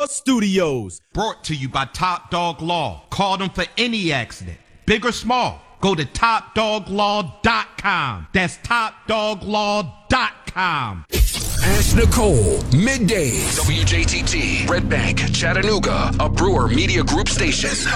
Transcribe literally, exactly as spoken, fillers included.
Studios. Brought to you by Top Dog Law. Call them for any accident, big or small. Go to top dog law dot com. That's top dog law dot com. Ask Nicole, middays. W J T T, Red Bank, Chattanooga, a Brewer Media Group station.